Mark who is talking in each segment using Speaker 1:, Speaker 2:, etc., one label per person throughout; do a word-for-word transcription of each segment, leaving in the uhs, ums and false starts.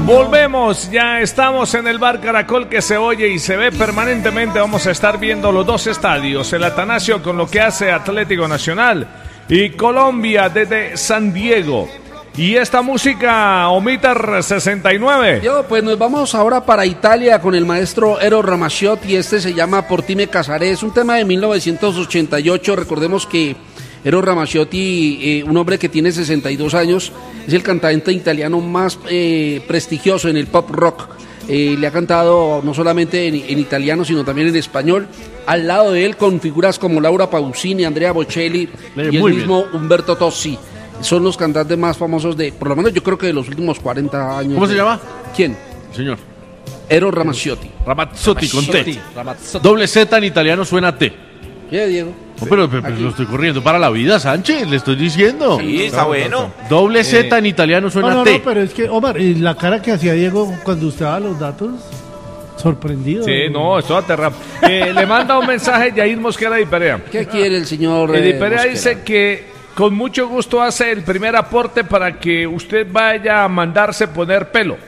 Speaker 1: Volvemos, ya estamos en el Bar Caracol, que se oye y se ve permanentemente. Vamos a estar viendo los dos estadios, el Atanasio con lo que hace Atlético Nacional y Colombia desde San Diego. Y esta música, Omitar sesenta y nueve.
Speaker 2: Yo, pues nos vamos ahora para Italia con el maestro Eros Ramazzotti, y este se llama Por ti me casaré. Es un tema de mil novecientos ochenta y ocho. Recordemos que Eros Ramazzotti, eh, un hombre que tiene sesenta y dos años, es el cantante italiano más eh, prestigioso en el pop rock. Eh, le ha cantado no solamente en, en italiano, sino también en español. Al lado de él, con figuras como Laura Pausini, Andrea Bocelli eh, y el mismo bien. Umberto Tozzi. Son los cantantes más famosos de, por lo menos yo creo que de los últimos cuarenta años.
Speaker 3: ¿Cómo
Speaker 2: de...
Speaker 3: se llama?
Speaker 2: ¿Quién?
Speaker 3: Señor.
Speaker 2: Eros Ramazzotti.
Speaker 3: Ramazzotti, con T. Doble Z en italiano suena a T.
Speaker 2: ¿Qué, Diego?
Speaker 3: No, pero, pero, pero lo estoy corriendo para la vida, Sánchez, le estoy diciendo.
Speaker 4: Sí, está bueno.
Speaker 3: Doble Z eh... en italiano suena
Speaker 5: no, no,
Speaker 3: a T.
Speaker 5: No, pero es que, Omar, y la cara que hacía Diego cuando usted daba los datos, sorprendido.
Speaker 1: Sí, no, esto aterra. Eh, le manda un mensaje Yair Mosquera de Perea.
Speaker 2: ¿Qué quiere el señor?
Speaker 1: Eh, de
Speaker 2: eh,
Speaker 1: Perea
Speaker 2: Mosquera?
Speaker 1: dice que con mucho gusto hace el primer aporte para que usted vaya a mandarse poner pelo.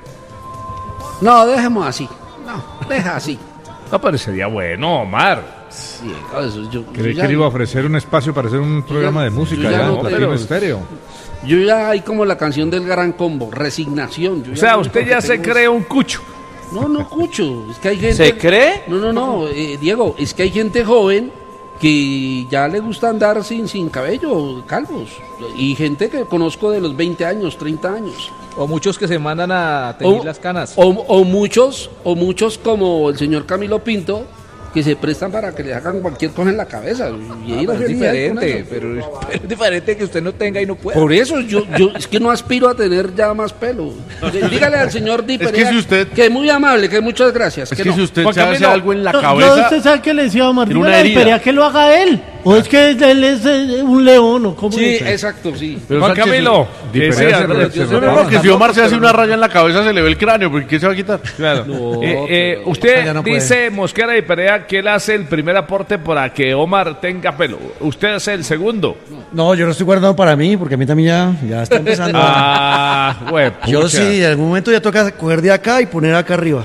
Speaker 2: No, dejemos así. No, deja así.
Speaker 1: No, pero sería bueno, Omar.
Speaker 2: Sí, eso, yo,
Speaker 6: Creí
Speaker 2: yo ya,
Speaker 6: que le iba a ofrecer un espacio para hacer un programa
Speaker 2: ya,
Speaker 6: de música
Speaker 2: ya
Speaker 6: ya,
Speaker 2: no,
Speaker 6: en Platino
Speaker 2: pero-
Speaker 6: Estéreo.
Speaker 2: yo ya hay como la canción del Gran Combo, Resignación. Yo
Speaker 1: O
Speaker 2: ya
Speaker 1: sea,
Speaker 2: lo
Speaker 1: usted
Speaker 2: único
Speaker 1: ya
Speaker 2: que
Speaker 1: se
Speaker 2: tengo es-
Speaker 1: cree un cucho.
Speaker 2: No, no, Cucho, es que hay gente...
Speaker 4: ¿Se cree?
Speaker 2: No, no, no, eh, Diego, es que hay gente joven que ya le gusta andar sin, sin cabello, calvos, y gente que conozco de los veinte años, treinta años.
Speaker 7: O muchos que se mandan a teñir
Speaker 2: O-
Speaker 7: las canas.
Speaker 2: O, o muchos, o muchos como el señor Camilo Pinto, que se prestan para que le hagan cualquier cosa en la cabeza. Y
Speaker 7: Ah,
Speaker 2: ahí
Speaker 7: pero
Speaker 2: no
Speaker 7: es
Speaker 2: se lían con
Speaker 7: diferente,
Speaker 2: eso.
Speaker 7: pero, pero es diferente que usted no tenga y no pueda.
Speaker 2: Por eso yo, yo es que no aspiro a tener ya más pelo. Dígale al señor Di
Speaker 3: Es que
Speaker 2: Perea
Speaker 3: si usted-
Speaker 2: que es muy amable, que muchas gracias.
Speaker 3: Es
Speaker 2: que
Speaker 3: que
Speaker 2: no.
Speaker 3: si usted
Speaker 1: Juan
Speaker 3: se hace
Speaker 1: Camilo,
Speaker 3: algo en la
Speaker 5: No, yo
Speaker 3: cabeza,
Speaker 5: usted sabe que le decía a Omar,
Speaker 3: tiene una
Speaker 5: dígale a
Speaker 3: herida.
Speaker 5: Perea que lo haga él. O es que él es eh, un león, ¿o cómo
Speaker 2: Sí,
Speaker 5: es?
Speaker 2: exacto, sí.
Speaker 3: pero
Speaker 1: Juan
Speaker 3: Sánchez,
Speaker 1: Camilo.
Speaker 6: Di
Speaker 1: que
Speaker 6: Perea
Speaker 1: sí,
Speaker 6: se
Speaker 1: Andrés,
Speaker 6: re-
Speaker 1: yo
Speaker 6: se
Speaker 1: soy-
Speaker 3: No, no, no, que si Omar se hace una raya en la cabeza se le ve el cráneo, porque ¿qué se va a quitar?
Speaker 1: Claro.
Speaker 2: No,
Speaker 1: Eh, eh,
Speaker 2: pero-
Speaker 1: usted
Speaker 8: ya no puede.
Speaker 1: dice, Mosquera de Perea, que él hace el primer aporte para que Omar tenga pelo. Usted hace el segundo.
Speaker 8: No, yo lo estoy guardando para mí, porque a mí también ya, ya está empezando.
Speaker 1: Ah, güey.
Speaker 8: Yo
Speaker 1: pucha.
Speaker 8: sí, en algún momento ya toca coger de acá y poner acá arriba.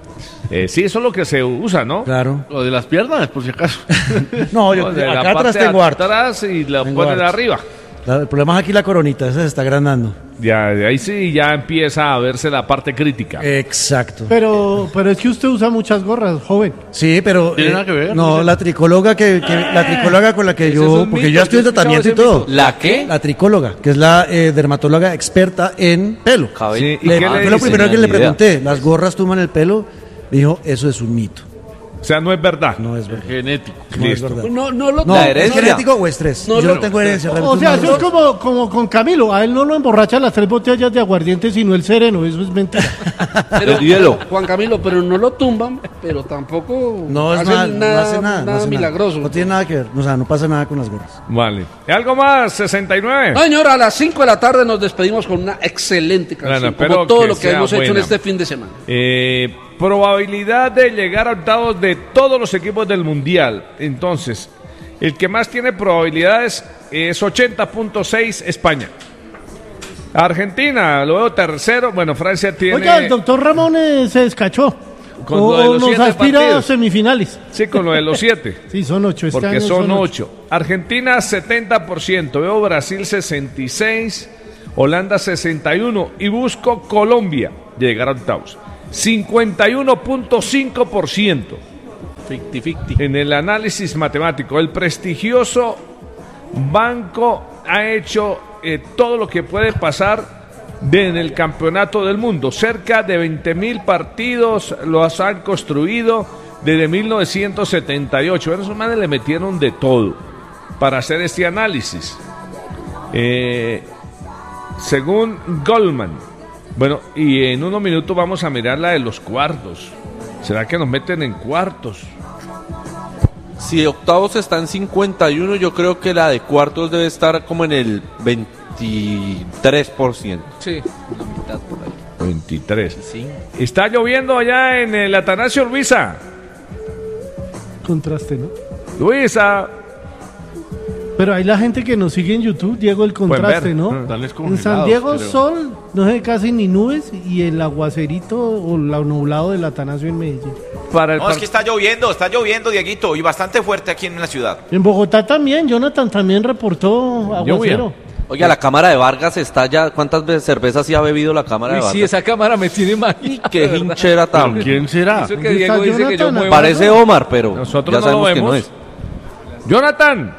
Speaker 1: Eh, sí, eso es lo que se usa, ¿no?
Speaker 8: Claro.
Speaker 3: Lo de las piernas, por si acaso.
Speaker 8: No, yo
Speaker 1: No, de la
Speaker 8: acá atrás
Speaker 1: parte
Speaker 8: tengo
Speaker 1: de
Speaker 8: harto.
Speaker 1: atrás y lo
Speaker 8: Tengo
Speaker 1: ponen
Speaker 8: harto.
Speaker 1: arriba.
Speaker 8: La- el problema es aquí la coronita, esa se está agrandando.
Speaker 1: Ya, de ahí sí ya empieza a verse la parte crítica.
Speaker 8: Exacto.
Speaker 5: Pero, pero es que usted usa muchas gorras, joven.
Speaker 8: Sí, pero
Speaker 3: ¿Tiene
Speaker 8: eh,
Speaker 3: nada que ver?
Speaker 8: no, la tricóloga que, que- la tricóloga con la que
Speaker 7: Ese
Speaker 8: yo,
Speaker 7: es un
Speaker 8: porque
Speaker 7: mito,
Speaker 8: yo ya estoy en
Speaker 7: yo he escuchado
Speaker 8: tratamiento y
Speaker 7: ese
Speaker 8: todo.
Speaker 7: mito.
Speaker 4: ¿La qué?
Speaker 8: La tricóloga, que es la eh, dermatóloga experta en pelo.
Speaker 4: Cabello.
Speaker 1: Sí, ¿y
Speaker 8: Le-
Speaker 1: qué le
Speaker 8: fue lo
Speaker 1: dice?
Speaker 8: primero que le
Speaker 4: Ni idea.
Speaker 8: pregunté. Las gorras tuman el pelo. Dijo, eso es un mito.
Speaker 1: O sea, no es verdad.
Speaker 8: No es verdad.
Speaker 3: Genético.
Speaker 8: No es
Speaker 1: Listo.
Speaker 8: verdad.
Speaker 2: No, no lo
Speaker 8: No,
Speaker 4: La
Speaker 8: ¿es
Speaker 4: herencia.
Speaker 8: genético o estrés?
Speaker 2: No,
Speaker 8: Yo
Speaker 2: no,
Speaker 8: no tengo herencia.
Speaker 5: O
Speaker 8: realmente
Speaker 5: sea,
Speaker 8: no.
Speaker 5: eso es como, como con Camilo. A él no lo emborracha las tres botellas de aguardiente, sino el sereno. Eso es mentira.
Speaker 2: Pero,
Speaker 4: El hielo.
Speaker 2: Juan Camilo, pero no lo tumban, pero tampoco
Speaker 8: No es
Speaker 2: hacen
Speaker 8: mal, no hace nada. no hace
Speaker 2: milagroso.
Speaker 8: No tiene nada que ver. O sea, no pasa nada con las gorras.
Speaker 1: Vale. ¿Algo más? sesenta y nueve.
Speaker 2: No, señor, a las cinco de la tarde nos despedimos con una excelente canción,
Speaker 1: Bueno, espero
Speaker 2: como todo
Speaker 1: que
Speaker 2: lo que
Speaker 1: sea
Speaker 2: hemos hecho en
Speaker 1: buena.
Speaker 2: este fin de semana.
Speaker 1: Eh, probabilidad de llegar a octavos de todos los equipos del Mundial. Entonces, el que más tiene probabilidades es ochenta punto seis, España. Argentina, lo veo tercero. Bueno, Francia tiene...
Speaker 5: Oiga, el doctor Ramón eh, se descachó.
Speaker 1: Con
Speaker 5: o
Speaker 1: lo de los
Speaker 5: nos
Speaker 1: siete
Speaker 5: aspira
Speaker 1: partidos.
Speaker 5: a semifinales.
Speaker 1: Sí, con lo de los siete.
Speaker 5: Sí, son ocho. Este
Speaker 1: Porque
Speaker 5: año
Speaker 1: son ocho. Argentina setenta por ciento, veo Brasil sesenta y seis, Holanda sesenta y uno y busco Colombia llegar a octavos. cincuenta y uno punto cinco por ciento
Speaker 7: Ficti, ficti.
Speaker 1: en el análisis matemático. El prestigioso banco ha hecho eh, todo lo que puede pasar de- en el campeonato del mundo. Cerca de veinte mil partidos los han construido desde mil novecientos setenta y ocho. Bueno, esos manes le metieron de todo para hacer este análisis. Eh, según Goldman. Bueno, y en unos minutos vamos a mirar la de los cuartos. ¿Será que nos meten en cuartos?
Speaker 4: Si octavos está en cincuenta y uno, yo creo que la de cuartos debe estar como en el veintitrés por ciento.
Speaker 7: Sí, la mitad por ahí.
Speaker 1: veintitrés.
Speaker 7: Sí.
Speaker 1: Está lloviendo allá en el Atanasio, Luisa.
Speaker 5: Contraste, ¿no?
Speaker 1: Luisa.
Speaker 5: Pero hay la gente que nos sigue en YouTube, Diego, el contraste,
Speaker 1: ver.
Speaker 5: ¿no?
Speaker 3: Dales
Speaker 5: En
Speaker 3: congelados,
Speaker 5: San Diego
Speaker 3: creo.
Speaker 5: sol, no sé, casi ni nubes, y el aguacerito o la nublado del Atanasio en Medellín.
Speaker 1: Para el
Speaker 9: No, es
Speaker 1: par-
Speaker 9: que está lloviendo, está lloviendo, Dieguito, y bastante fuerte aquí en la ciudad.
Speaker 5: En Bogotá también, Jonathan también reportó aguacero.
Speaker 4: Oiga, la cámara de Vargas está ya. ¿Cuántas veces cervezas sí ha bebido la cámara
Speaker 7: Uy,
Speaker 4: de Vargas?
Speaker 7: sí, esa cámara me tiene mal.
Speaker 4: Qué hinchera
Speaker 3: ¿Pero
Speaker 4: tan.
Speaker 3: quién será?
Speaker 7: Eso que
Speaker 5: ¿Dónde
Speaker 7: Diego
Speaker 5: está
Speaker 7: dice que yo
Speaker 5: Jonathan?
Speaker 7: muevo.
Speaker 4: Parece Omar, pero
Speaker 1: Nosotros
Speaker 4: ya
Speaker 1: no lo
Speaker 4: sabemos que no
Speaker 1: vemos.
Speaker 4: es.
Speaker 1: Jonathan,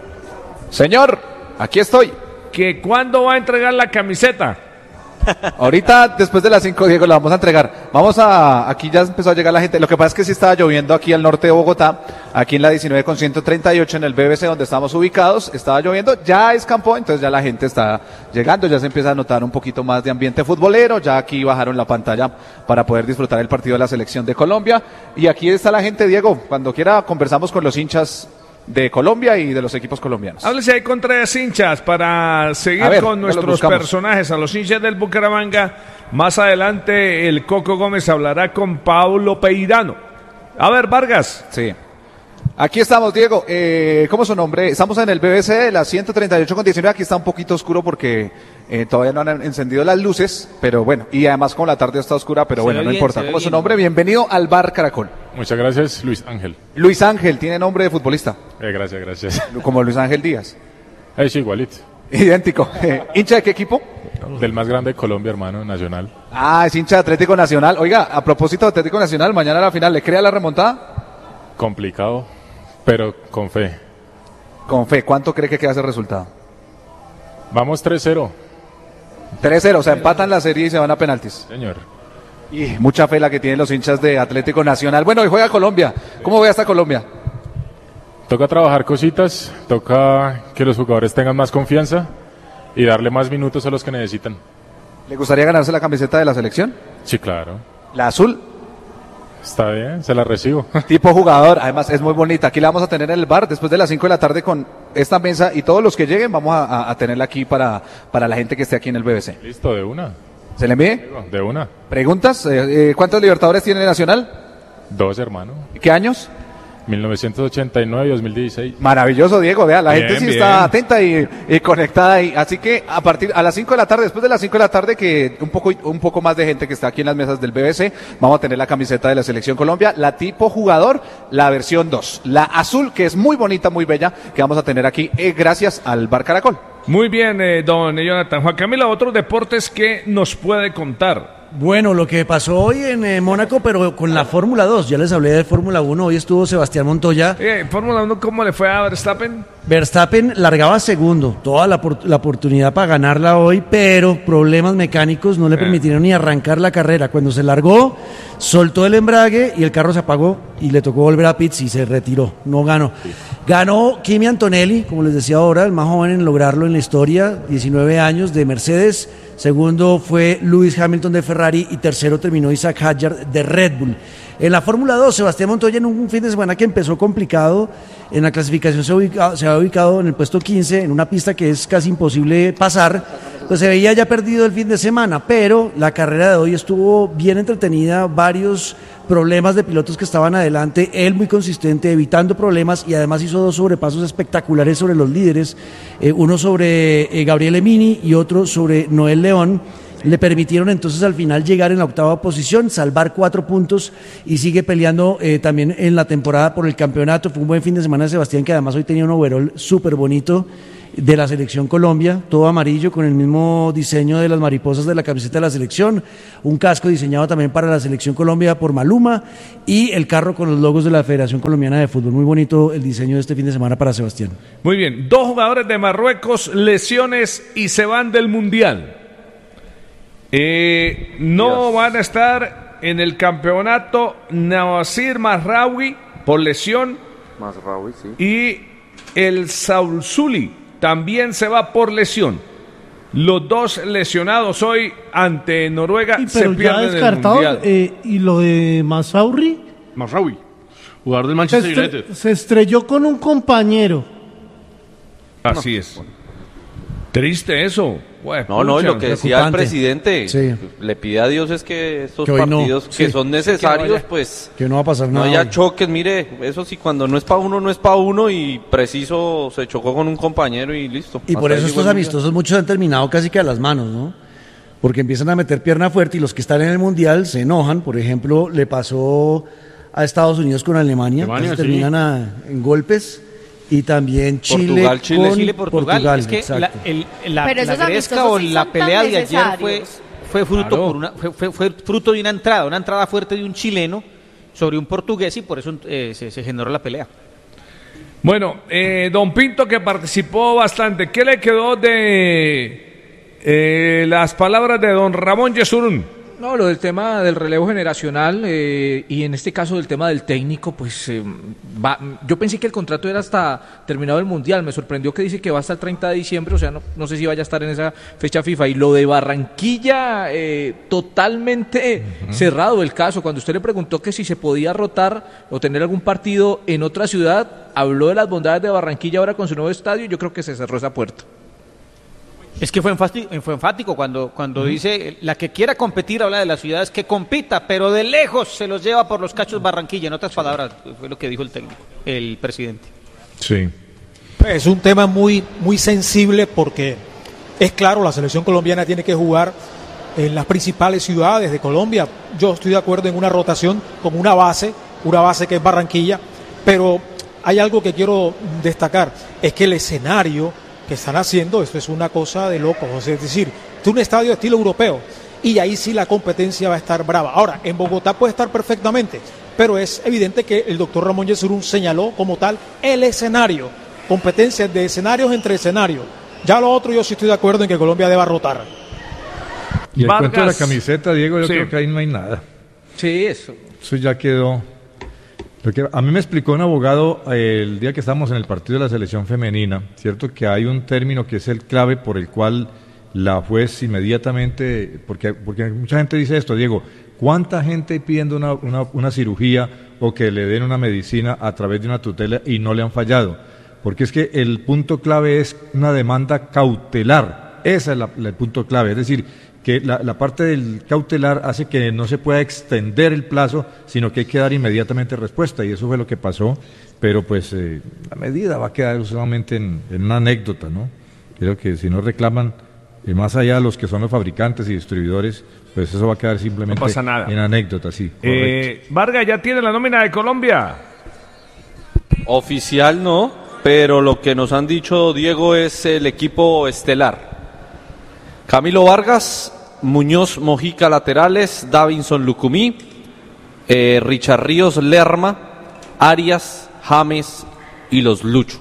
Speaker 10: Señor, aquí estoy.
Speaker 1: ¿que cuándo va a entregar la camiseta?
Speaker 10: Ahorita, después de las cinco, Diego, la vamos a entregar. Vamos a, aquí ya empezó a llegar la gente. Lo que pasa es que sí estaba lloviendo aquí al norte de Bogotá, aquí en la diecinueve con ciento treinta y ocho, en el B B C donde estamos ubicados, estaba lloviendo, ya escampó, entonces ya la gente está llegando, ya se empieza a notar un poquito más de ambiente futbolero, ya aquí bajaron la pantalla para poder disfrutar el partido de la selección de Colombia. Y aquí está la gente, Diego, cuando quiera conversamos con los hinchas de Colombia y de los equipos colombianos.
Speaker 1: Háblese ahí con tres hinchas para seguir
Speaker 10: A ver,
Speaker 1: con
Speaker 10: ya los
Speaker 1: nuestros
Speaker 10: buscamos.
Speaker 1: personajes. A los hinchas del Bucaramanga, más adelante el Coco Gómez hablará con Paulo Peirano. A ver, Vargas.
Speaker 10: Sí. Aquí estamos, Diego. Eh, ¿Cómo es su nombre? Estamos en el B B C de la ciento treinta y ocho con diecinueve. Aquí está un poquito oscuro porque eh, todavía no han encendido las luces, pero bueno, y además con la tarde está oscura, pero
Speaker 7: Se
Speaker 10: bueno,
Speaker 7: ve
Speaker 10: no
Speaker 7: bien,
Speaker 10: importa.
Speaker 7: se ve
Speaker 10: ¿Cómo es su
Speaker 7: bien.
Speaker 10: nombre? Bienvenido al Bar Caracol.
Speaker 6: Muchas gracias, Luis Ángel.
Speaker 10: Luis Ángel, tiene nombre de futbolista,
Speaker 6: Eh, gracias, gracias.
Speaker 10: como Luis Ángel Díaz.
Speaker 6: Es igualito.
Speaker 10: Idéntico. Eh, ¿Hincha de qué equipo?
Speaker 6: Del más grande de Colombia, hermano, nacional.
Speaker 10: Ah, es hincha de Atlético Nacional. Oiga, a propósito de Atlético Nacional, mañana la final, ¿le crea la remontada?
Speaker 6: Complicado, pero con fe.
Speaker 10: Con fe, ¿cuánto cree que queda ese resultado?
Speaker 6: Vamos tres cero,
Speaker 10: tres cero, o sea, empatan la serie y se van a penaltis.
Speaker 6: señor.
Speaker 10: Y mucha fe la que tienen los hinchas de Atlético Nacional. Bueno, y juega Colombia. ¿Cómo ve hasta Colombia?
Speaker 6: Toca trabajar cositas, toca que los jugadores tengan más confianza y darle más minutos a los que necesitan.
Speaker 10: ¿Le gustaría ganarse la camiseta de la selección?
Speaker 6: Sí, claro.
Speaker 10: La azul,
Speaker 6: Está bien, se la recibo.
Speaker 10: tipo jugador, además es muy bonita. Aquí la vamos a tener en el bar después de las cinco de la tarde con esta mesa y todos los que lleguen vamos a, a- a tenerla aquí para, para la gente que esté aquí en el B B C.
Speaker 6: Listo, de una.
Speaker 10: ¿Se le envíe?
Speaker 6: De una.
Speaker 10: ¿Preguntas? Eh, eh, ¿Cuántos Libertadores tiene Nacional?
Speaker 6: Dos, hermano.
Speaker 10: ¿Qué años?
Speaker 6: mil novecientos ochenta y nueve y dos mil dieciséis.
Speaker 10: Maravilloso, Diego, vea, la
Speaker 6: Bien,
Speaker 10: gente sí
Speaker 6: bien.
Speaker 10: está atenta y, y conectada ahí. Así que a partir a las cinco de la tarde, después de las cinco de la tarde, que un poco un poco más de gente que está aquí en las mesas del B B C, vamos a tener la camiseta de la Selección Colombia, la tipo jugador, la versión dos, la azul, que es muy bonita, muy bella, que vamos a tener aquí eh, gracias al Bar Caracol.
Speaker 1: Muy bien, eh, don Jonathan. Juan Camilo, otros deportes que nos puede contar.
Speaker 8: Bueno, lo que pasó hoy en eh, Mónaco, pero con la Fórmula dos, ya les hablé de Fórmula uno, hoy estuvo Sebastián Montoya.
Speaker 1: Eh, Fórmula uno, ¿cómo le fue a Verstappen?
Speaker 8: Verstappen largaba segundo, toda la, por- la oportunidad para ganarla hoy, pero problemas mecánicos no le permitieron ni arrancar la carrera. Cuando se largó, soltó el embrague y el carro se apagó y le tocó volver a pits y se retiró, no ganó. Ganó Kimi Antonelli, como les decía ahora, el más joven en lograrlo en la historia, diecinueve años, de Mercedes. Segundo fue Lewis Hamilton de Ferrari y tercero terminó Isaac Hadjar de Red Bull. En la Fórmula dos, Sebastián Montoya en un fin de semana que empezó complicado, en la clasificación se, ubica- se ha ubicado en el puesto quince, en una pista que es casi imposible pasar, pues se veía ya perdido el fin de semana, pero la carrera de hoy estuvo bien entretenida, varios problemas de pilotos que estaban adelante, él muy consistente, evitando problemas y además hizo dos sobrepasos espectaculares sobre los líderes, eh, uno sobre eh, Gabriel Emini y otro sobre Noel León. Le permitieron entonces al final llegar en la octava posición, salvar cuatro puntos y sigue peleando eh, también en la temporada por el campeonato. Fue un buen fin de semana de Sebastián, que además hoy tenía un overall súper bonito de la Selección Colombia, todo amarillo con el mismo diseño de las mariposas de la camiseta de la selección, un casco diseñado también para la Selección Colombia por Maluma y el carro con los logos de la Federación Colombiana de Fútbol. Muy bonito el diseño de este fin de semana para Sebastián.
Speaker 1: Muy bien, dos jugadores de Marruecos, lesiones y se van del Mundial. Eh, no van a estar en el campeonato Nawasir Mazraoui por lesión
Speaker 4: Mazraoui, sí.
Speaker 1: y el Saulzuli también se va por lesión. Los dos lesionados hoy ante Noruega
Speaker 5: Y,
Speaker 1: se
Speaker 5: pero ya
Speaker 1: pierden el
Speaker 5: descartado,
Speaker 1: Mundial.
Speaker 5: eh, y lo de Masauri
Speaker 3: Mazraoui, jugador del
Speaker 5: se,
Speaker 3: Manchester
Speaker 5: estre-
Speaker 3: United.
Speaker 5: se estrelló con un compañero.
Speaker 1: Así es. Triste eso.
Speaker 4: No, no, y lo que decía el
Speaker 8: Preocupante.
Speaker 4: presidente,
Speaker 8: Sí.
Speaker 4: le pide a Dios es que estos
Speaker 8: Que hoy no,
Speaker 4: partidos que
Speaker 8: sí.
Speaker 4: son
Speaker 8: Sí,
Speaker 4: necesarios,
Speaker 8: que no haya-
Speaker 4: pues
Speaker 8: que no va a pasar
Speaker 4: no
Speaker 8: nada
Speaker 4: haya
Speaker 8: hoy.
Speaker 4: choques. Mire, eso sí, cuando no es para uno, no es para uno, y preciso se chocó con un compañero y listo.
Speaker 8: Y por
Speaker 4: Hasta
Speaker 8: eso
Speaker 4: ahí
Speaker 8: estos
Speaker 4: llegó el
Speaker 8: amistosos muchos han terminado casi que a las manos, ¿no? Porque empiezan a meter pierna fuerte y los que están en el Mundial se enojan. Por ejemplo, le pasó a Estados Unidos con Alemania,
Speaker 3: Alemania,
Speaker 8: casi
Speaker 3: sí.
Speaker 8: terminan a- en golpes. Y también Chile
Speaker 4: Portugal, Chile,
Speaker 8: con
Speaker 11: Chile, Portugal. Es que la,
Speaker 8: exacto.
Speaker 11: el- la,
Speaker 12: Pero
Speaker 11: la
Speaker 12: esos
Speaker 11: gresca
Speaker 12: amistosos
Speaker 11: o
Speaker 12: sí
Speaker 11: la
Speaker 12: son tan
Speaker 11: pelea de ayer fue,
Speaker 12: necesarios.
Speaker 11: fue, fruto
Speaker 1: Claro.
Speaker 11: por una, fue, fue- fue fruto de una entrada, una entrada fuerte de un chileno sobre un portugués y por eso eh, se, se generó la pelea.
Speaker 1: Bueno, eh, don Pinto que participó bastante, ¿qué le quedó de eh, las palabras de don Ramón Yesurún?
Speaker 7: No, lo del tema del relevo generacional eh, y en este caso del tema del técnico, pues eh, va, yo pensé que el contrato era hasta terminado el Mundial, me sorprendió que dice que va hasta el treinta de diciembre, o sea, no, no sé si vaya a estar en esa fecha FIFA. Y lo de Barranquilla, eh, totalmente uh-huh. cerrado el caso. Cuando usted le preguntó que si se podía rotar o tener algún partido en otra ciudad, habló de las bondades de Barranquilla ahora con su nuevo estadio y yo creo que se cerró esa puerta.
Speaker 11: Es que fue enfático, fue enfático cuando, cuando uh-huh. dice, la que quiera competir habla de las ciudades que compita, pero de lejos se los lleva por los cachos Barranquilla. En otras palabras, fue lo que dijo el técnico, el presidente.
Speaker 1: Sí.
Speaker 13: Es un tema muy, muy sensible porque es claro, la selección colombiana tiene que jugar en las principales ciudades de Colombia. Yo estoy de acuerdo en una rotación con una base, una base que es Barranquilla, pero hay algo que quiero destacar, es que el escenario que están haciendo, esto es una cosa de locos, es decir, es un estadio de estilo europeo y ahí sí la competencia va a estar brava. Ahora, en Bogotá puede estar perfectamente, pero es evidente que el doctor Ramón Yesurún señaló como tal el escenario, competencias de escenarios entre escenarios. Ya lo otro yo sí estoy de acuerdo en que Colombia deba rotar.
Speaker 14: Y el
Speaker 1: Vargas.
Speaker 14: cuento de la camiseta, Diego, yo
Speaker 1: Sí.
Speaker 14: creo que ahí no hay nada.
Speaker 7: Sí, eso.
Speaker 14: Eso ya quedó. Lo que- a mí me explicó un abogado eh, el día que estábamos en el partido de la selección femenina, cierto que hay un término que es el clave por el cual la juez inmediatamente, porque, porque mucha gente dice esto, Diego, ¿cuánta gente pidiendo una, una, una cirugía o que le den una medicina a través de una tutela y no le han fallado? Porque es que el punto clave es una demanda cautelar, ese es la, la- el punto clave, es decir, que la, la parte del cautelar hace que no se pueda extender el plazo, sino que hay que dar inmediatamente respuesta, y eso fue lo que pasó, pero pues eh, la medida va a quedar solamente en, en una anécdota, ¿no? Creo que si no reclaman, eh, más allá de los que son los fabricantes y distribuidores, pues eso va a quedar simplemente
Speaker 1: No pasa nada.
Speaker 14: en anécdota, sí.
Speaker 1: Eh, Vargas ya tiene la nómina de Colombia.
Speaker 4: Oficial no, pero lo que nos han dicho, Diego, es el equipo estelar. Camilo Vargas, Muñoz Mojica laterales, Davinson Lucumí, eh, Richard Ríos Lerma, Arias, James y los Lucho.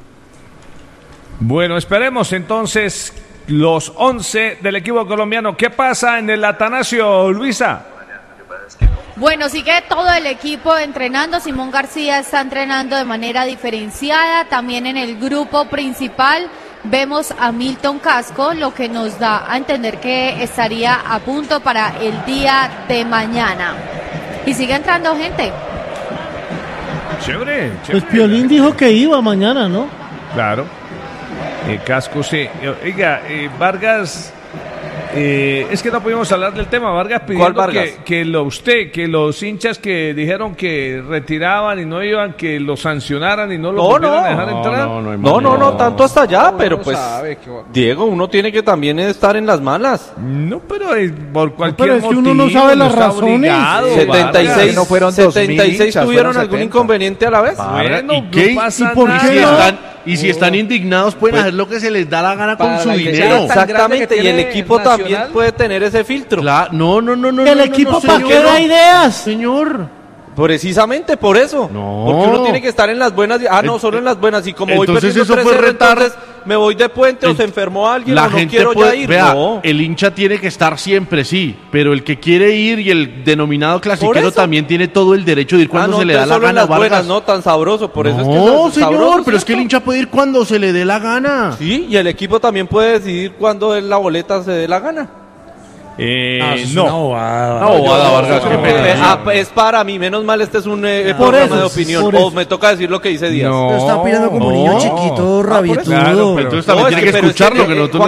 Speaker 1: Bueno, esperemos entonces los once del equipo colombiano. ¿Qué pasa en el Atanasio, Luisa?
Speaker 12: Bueno, sigue todo el equipo entrenando. Simón García está entrenando de manera diferenciada. También en el grupo principal vemos a Milton Casco, lo que nos da a entender que estaría a punto para el día de mañana. Y sigue entrando gente.
Speaker 1: Chévere,
Speaker 5: Pues
Speaker 1: chévere.
Speaker 5: Piolín dijo que iba mañana, ¿no?
Speaker 1: Claro. Eh, Casco, sí. Eh, Oiga, eh, Vargas, eh, es que no pudimos hablar del tema. Vargas pidiendo
Speaker 4: ¿Cuál Vargas?
Speaker 1: Que, que lo usted, que los hinchas que dijeron que retiraban y no iban, que lo sancionaran y no lo
Speaker 4: No,
Speaker 1: volvieran
Speaker 4: no.
Speaker 1: a dejar entrar.
Speaker 4: No, no, no, tanto hasta allá,
Speaker 7: No,
Speaker 4: pero
Speaker 7: uno
Speaker 4: pues,
Speaker 7: sabe que va-
Speaker 4: Diego, uno tiene que también estar en las malas.
Speaker 1: No, pero eh, por cualquier
Speaker 5: pero es que
Speaker 1: motivo.
Speaker 5: uno no sabe las
Speaker 1: está
Speaker 5: razones.
Speaker 1: obligado,
Speaker 4: setenta y seis,
Speaker 1: Vargas.
Speaker 10: no fueron dos mil
Speaker 4: setenta y seis
Speaker 10: hinchas,
Speaker 4: tuvieron
Speaker 10: fueron
Speaker 4: algún
Speaker 10: setenta.
Speaker 4: inconveniente a la vez.
Speaker 1: Bueno,
Speaker 3: ¿Y qué?
Speaker 1: no pasa
Speaker 5: ¿Y por
Speaker 1: nada.
Speaker 5: qué
Speaker 3: Y si
Speaker 5: no?
Speaker 3: están, y si están indignados, pueden hacer lo que se les da la gana con
Speaker 7: Para
Speaker 3: su
Speaker 7: la idea
Speaker 3: dinero.
Speaker 7: tan grande
Speaker 4: Exactamente,
Speaker 7: que
Speaker 4: y el
Speaker 7: tiene
Speaker 4: equipo
Speaker 7: Nacional.
Speaker 4: también puede tener ese filtro.
Speaker 3: Claro, no, no, no, no.
Speaker 5: Que el
Speaker 3: no, no,
Speaker 5: equipo
Speaker 3: no,
Speaker 5: para
Speaker 3: señor.
Speaker 5: qué da ideas.
Speaker 3: Señor.
Speaker 4: Precisamente por eso.
Speaker 3: No.
Speaker 4: Porque uno tiene que estar en las buenas. Ah, no, solo en las buenas. Y como voy
Speaker 3: Entonces
Speaker 4: perdiendo
Speaker 3: eso
Speaker 4: tres
Speaker 3: fue
Speaker 4: cero,
Speaker 3: retar-
Speaker 4: entonces me voy de puente o
Speaker 3: El-
Speaker 4: se enfermó alguien
Speaker 3: La
Speaker 4: o no
Speaker 3: gente
Speaker 4: quiero
Speaker 3: puede,
Speaker 4: ya ir.
Speaker 3: vea,
Speaker 4: No.
Speaker 3: el hincha tiene que estar siempre, sí, pero el que quiere ir y el denominado clasiquero
Speaker 4: eso.
Speaker 3: también tiene todo el derecho de ir
Speaker 4: Ah,
Speaker 3: cuando
Speaker 4: no,
Speaker 3: se le da
Speaker 4: entonces
Speaker 3: la
Speaker 4: solo en
Speaker 3: gana,
Speaker 4: las buenas,
Speaker 3: Vargas.
Speaker 4: no tan sabroso. Por eso es que
Speaker 3: No,
Speaker 4: es
Speaker 3: señor,
Speaker 4: sabroso,
Speaker 3: pero es que el
Speaker 4: ¿cierto?
Speaker 3: hincha puede ir cuando se le dé la gana.
Speaker 4: Sí, y el equipo también puede decidir cuándo es la boleta se dé la gana.
Speaker 1: Eh,
Speaker 8: Ah, eso es
Speaker 1: no.
Speaker 8: una bobada.
Speaker 3: Una bobada, Vargas, qué
Speaker 4: Eh,
Speaker 3: pena.
Speaker 4: ah, es para mí, menos mal este es un eh,
Speaker 5: Por
Speaker 4: programa
Speaker 5: eso,
Speaker 4: de opinión.
Speaker 5: por
Speaker 4: O
Speaker 5: eso.
Speaker 4: me toca decir lo que dice Díaz.
Speaker 1: No.
Speaker 8: Lo está pidiendo como
Speaker 1: no.
Speaker 8: niño chiquito,
Speaker 1: Ah, por eso.
Speaker 8: rabietudo.
Speaker 1: Claro, pero-
Speaker 3: Entonces también
Speaker 4: No, es
Speaker 3: tiene
Speaker 4: que-
Speaker 3: que
Speaker 4: pero es que,
Speaker 3: escucharlo,
Speaker 4: eh,
Speaker 3: que nosotros
Speaker 4: Juan